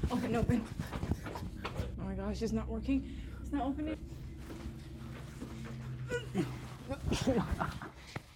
Open, open. Oh my gosh, it's not working. It's not opening.